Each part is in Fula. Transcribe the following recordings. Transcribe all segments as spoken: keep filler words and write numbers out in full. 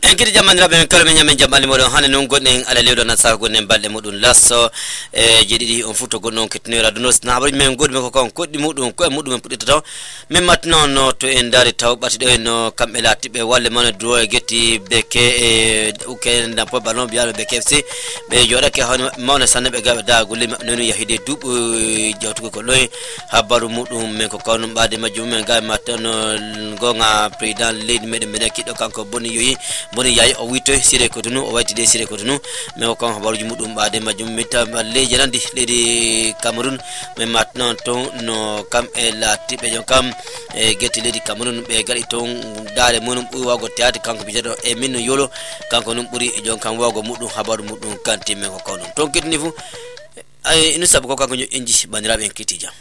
en kiti jamandira ben kala men nyamen jamali modon hanen non gonnen ala lewdo na sa gonnen balde mudun lasso e jedidi on futo gonnon ketnira donos na bari men godme ko kon koddi mudum ko mudum en pudita taw men matno no to en dari taw bati do no kambe latibe walle man do getti beke e uken da po balon bialo beke F C be joda ke hon mawna sanne be gabe da gulle nonu yahide dubu jawtugo ko loy habaru mudum men ko kon bade majum men gabe matno gonga president lead meden ben kido kanko boni yoyi boni yayi o wito sire ko tunu o wati de sire ko tunu me ko habaruji mudum baade majum mita leje landi ledi Cameroon me matno to no kam e la tibe jon kam e getti ledi Cameroon be gari to dare munum bu wago tiati kanko bijedo e min yolo kanko num buri jon kam wago mudum habaru mudum kanti me ko kono to kitni fu ay inu sabu ko kanko enji bandirabe en kitija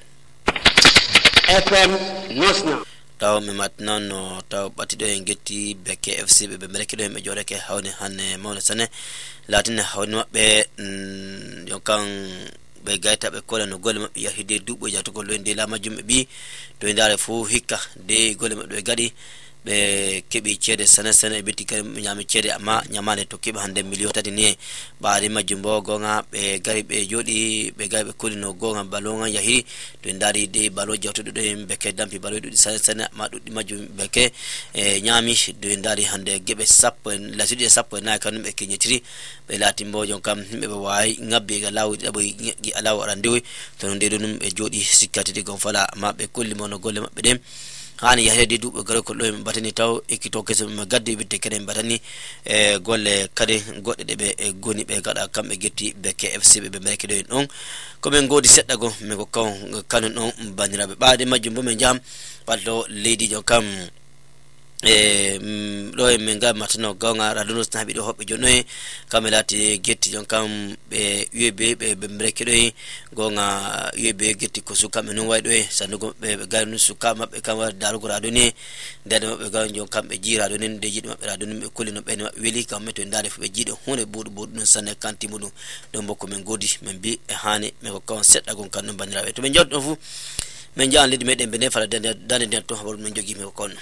F M Nosna taw mi matnon no taw batido en getti beke F C be be mereke do me joreke hawne hanne mawna sane latine hawne mabbe yo kan be gaita be kola no gole mabbe yahide dubo jato ko lende la majum bi to ndare fu hikka de gole mabbe gadi be kebi cede sana sana be tikam nyame cede amma nyamane to kebe hande million tati ni baari majumbo gonga be gari be jodi be gari be kulino gonga balonga yahi to ndari de balo jawto do be ke dampi balo do sana sana ma do majum be ke e nyami do ndari hande gebe sappo la sidi sappo na kanu be kenyetiri be latimbo jon kam be way ngabbe ga lawi dabo gi alaw randewi to nde do num be jodi sikkati de gon fala ma be kulli mono golle mabbe dem hani yahede dubo gare ko do batani taw ekito kese ma gadde bitte keden batani e golle kade godde de be goni be gada kambe getti be K F C be be merke do don ko men godi sedda go me ko kan kanu don bandirabe baade majum bo men jam baldo lady jo kam e do e men ga matno gonga radunos na bi do hobbe jonoy kamelati getti jon kam be U E B be be merke do gonga U E B getti ko suka men way do e sanugo be ganu suka mabbe kam darugo radoni dede mabbe gon jon kam be jira do nen de jidi mabbe radoni be kulino be weli kam meto ndare fu be jido hunde budu budu non sanne kanti mudum do bokko men godi men bi e hani me ko kon sedda gon kan non bandirabe to men joddo fu men jaan lidi meden be ne fala dande dande to habol men jogi me ko kon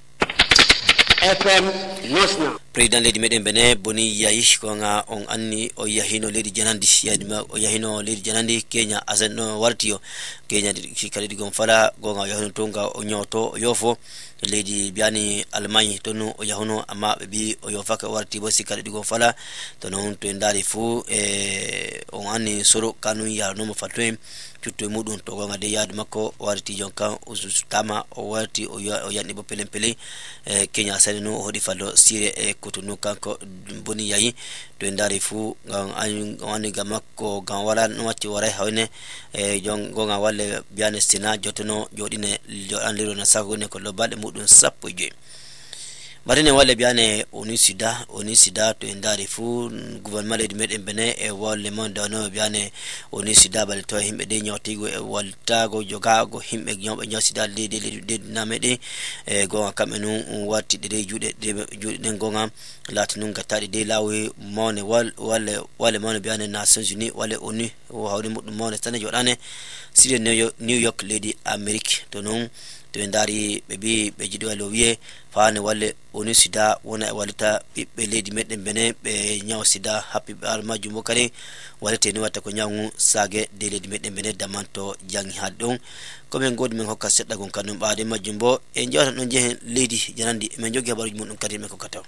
F M Nosna president lady meden bene boni yayish ko nga on anni o yahino lady janandi yadima o yahino lady janandi Kenya azano wartiyo Kenya di kala di gon fala go nga yahino tonga o nyoto yofo lady biani almany tonu o yahuno amma bi o yofaka warti bo sikala di gon fala to non to ndari fu e on anni soro kanu ya no mo fatwe tutto mudun to gonga de yad makko warti jonka usutama o warti o yanni bo pelen pele e Kenya salino o hodi fallo sire e kotunu kanko boni yayi to ndari fu ngan ani gamakko gan wala no wati wara hawne e jon gonga walle biane sina jotono jodine an lero na sago ne ko lo balde mudun sappo je badene walle biane oni sida oni sida to ndari fu gouvernement de meden bene e walle mon dano biane oni sida bal to himbe de nyotigo e waltago jogago himbe nyobe nyosida de de de na mede e gonga kamenu wati de jude de jude gonga latinu gatade de lawe mone wal walle walle mon biane Nations Unies walle oni o hawde mudum mon tane jodane sire New York lady America to non to ndari be bi be jido lo wiye faane walle oni sida wona walita be lady medden bene be nyaw sida happy alma jumo kare walete ni wata ko nyawu sage de lady medden bene damanto jangi haddon ko men godi men hokka sedda gon kanum baade majumbo e jawta don je lady janandi men jogi habaruji mun kadi men ko kataw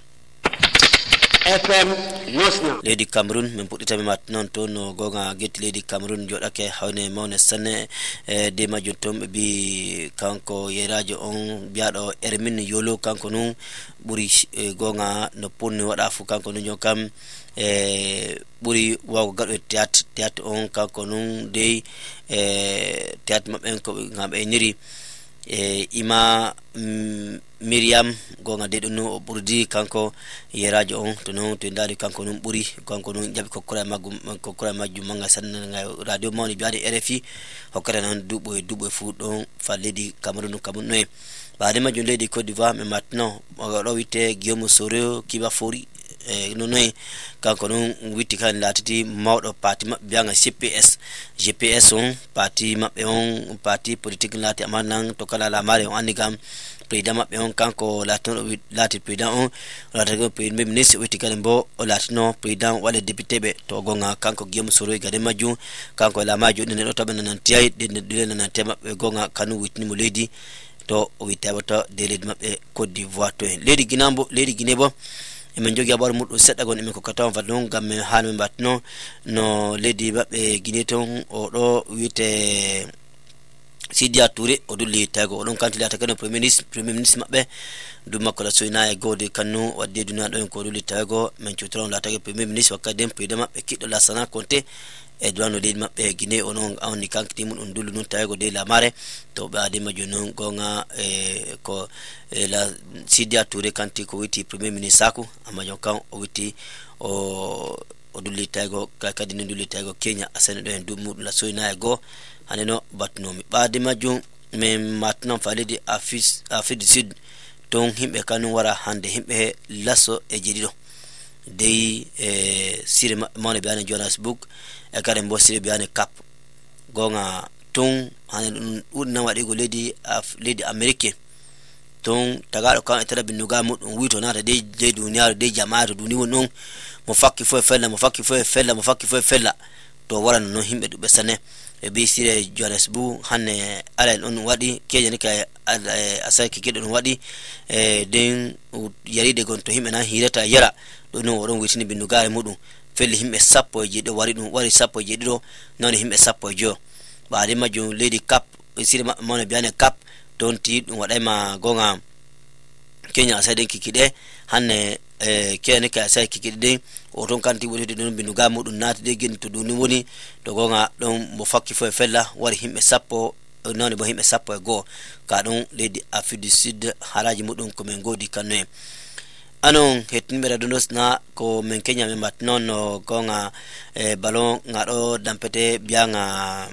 F M Nosna lady Cameroon men puddita mi mat non to no gonga getti lady Cameroon jodake hawne mawne sanne e de majum bi kanko yerajo on biado ermin yolo kanko non buri gonga no ponni wada fu kanko non jokam e buri wago gado teat teat on kanko non de e teat mabben ko ngabe niri e ima mm, Miriam gonga de no burdi kanko yerajo on to non to ndari kanko non buri kanko non jabi kokora magum kokora majum manga sanna radio mawni biade R F I hokkata non dubo e dubo fu don fa ledi Cameroon Cameroon no baade majum ledi Côte d'Ivoire mais maintenant o do wite Guillaume Soro kiba fori e no noy kanko non witti kan latiti mawdo parti mabbe bianga G P S G P S on parti mabbe on parti politique lati amanan to kala la mare on andi gam président mabɓe on kanko latino lati président on latino premier ministre witi kalen bo o latino président wala député ɓe to gonga kanko Guillaume Soro gade majjum kanko la majjo ɗen ɗo taɓa nanantiyay ɗen ɗule nanante maɓɓe gonga kanu witnimo leydi to o wittaba to de leydi maɓɓe Côte d'Ivoire to en leydi Guinée leydi Guinée bo emin jogi habaru muɗum seɗɗa gon emin ko katawan fadde gam min haala min mbatno no leydi maɓɓe Guinée ton o ɗo wiyete Sidia Touré o dulli tago o ɗon kanti lata kano premier ministre premier ministre maɓɓe dum makko la soyna e gode kannu wadde duniya ɗo en ko dulli tago min cutron lata ke premier ministre wakka den président maɓɓe kiɗɗo Lassana Conté e duwano leydi maɓɓe Guinée o non awni kankiti mum ɗum dullu non tago de lamare to ɓe adi majjo non gonga e ko e la Sidia Touré kanti ko witi premier ministre sako amajon kan o witi o o dulli tago kadi ne dulli tago Kenya asene ɗo en dum muɗum la soyna e go haneno batnomi ɓaade majjum min matnan falidi Afrique du Sud ton himɓe kanum wara hande himɓe lasso e jeɗiɗo dey e sire mawne biyane Johannesburg e karen bo sire biyane Cap gonga ton hande ɗum ɗuɗnan waɗigo leydi leydi Amérique ton tagaɗo kan e tara binnuga muɗum wito nata dey dey duniyaru dey jama'a to duni won ɗon mo fakki fo e fella mo fakki fo e fella mo fakki fo e fella to warano noon himɓe ɗuɓɓe sane e bi sire Johannesburg hanne ala on waɗi kejani ka asai kikiɗo ɗum waɗi e den yaride gon to himɓe na hirata yara ɗo non oɗon witini bindugare muɗum felli himɓe sappo e jeeɗiɗo wari ɗum wari sappo e jeeɗiɗo noni himɓe sappo e joyo ɓaade majjum leydi Cap sire mawne biyane Cap don ti ɗum waɗayma gonga Kenya asai den kikiɗe hanne e kejani ka asai kikiɗe den o ton kanti wonide ɗon binduga muɗum naati de geni to duni woni to gonga ɗon mo fakki fo e fella wari himɓe sappo noni bo himɓe sappo e goho ka ɗon leydi Afrique du Sud haraji muɗum komin godi kanno en anon hettinɓe radunos na ko min Kenya min mbat noon no gonga e ballon ngaɗo dampete biyaga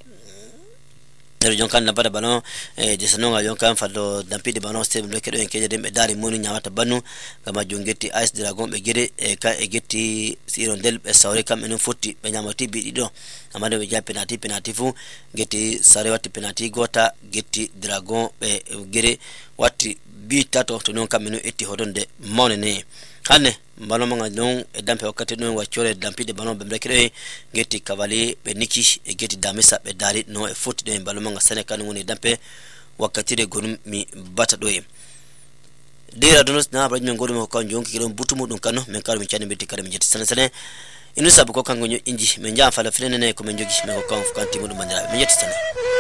ero jonkan dampata ballon e desanoga jonkan fallo dampide ballon stebe ɓe keɗo en keje den ɓe daari moni ñamata bannu gam majjum getti A S Dragon ɓe gueɗe e ka e getti siro del ɓe sawre kamɓe non fotti ɓe ñamati biɗi ɗo amma nde ɓe jaa penalty penalty fu getti sawre watti penalty gota getti Dragon ɓe gueɗe watti bi tato to non kamɓe non etti hodonde mawne ne hanne ballon maga non e dampe wakkati ɗon waccore dampide ballon ɓe ɓe keɗo en getti Cavalier ɓe niki e getti Damisa ɓe daari no e fotti ɗo e ballon maga Sénégal woni dampe wakkatire gonum mi bata ɗo e dira donos na abraji men godum ko jonki kiɗon butumu ɗum kanno min karo min cani betti kare min jetti sene sene inu sabu ko kanko inji min jaa fala fenene ko min jogi min ko kan fukanti muɗum bandiraɓe min jetti sene